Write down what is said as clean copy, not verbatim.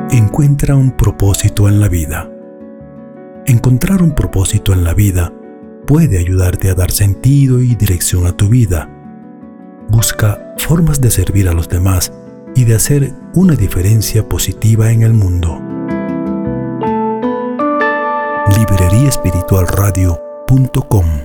Encuentra un propósito en la vida. Encontrar un propósito en la vida puede ayudarte a dar sentido y dirección a tu vida. Busca formas de servir a los demás y de hacer una diferencia positiva en el mundo. libreriaespiritualradio.com